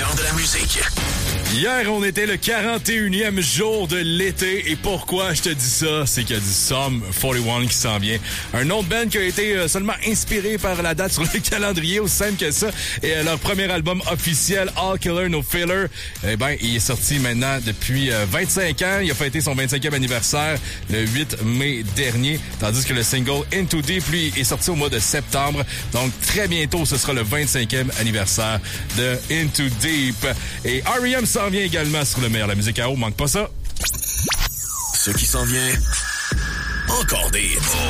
meilleur de la musique. Hier, on était le 41e jour de l'été. Et pourquoi je te dis ça? C'est qu'il y a du Sum 41 qui s'en vient. Un autre band qui a été seulement inspiré par la date sur le calendrier, aussi simple que ça. Et leur premier album officiel, All Killer No Filler, eh ben, il est sorti maintenant depuis 25 ans. Il a fêté son 25e anniversaire le 8 mai dernier. Tandis que le single Into Deep, lui, est sorti au mois de septembre. Donc, très bientôt, ce sera le 25e anniversaire de Into Deep. Et R.E.M. s'en vient également sur le meilleur de la musique à eau. Manque pas ça. Ce qui s'en vient, encore des